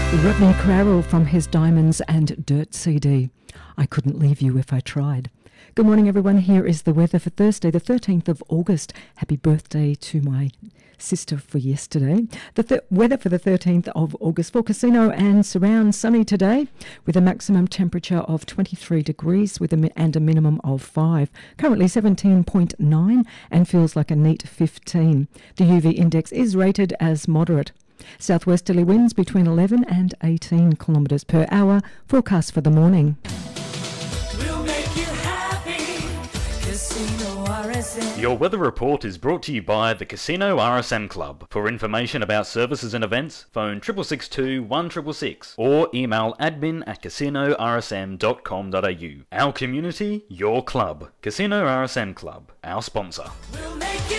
Rodney Crowell from his Diamonds and Dirt CD. I couldn't leave you if I tried. Good morning, everyone. Here is the weather for Thursday, the 13th of August. Happy birthday to my sister for yesterday. The weather for the 13th of August for Casino and surround, sunny today with a maximum temperature of 23 degrees and a minimum of 5. Currently 17.9 and feels like a neat 15. The UV index is rated as moderate. Southwesterly winds between 11 and 18 kilometres per hour. Forecast for the morning. We'll make you happy. Casino RSM. Your weather report is brought to you by the Casino RSM Club. For information about services and events, phone 6662 1666 or email admin@casinorsm.com.au. Our community, your club. Casino RSM Club, our sponsor. We'll make you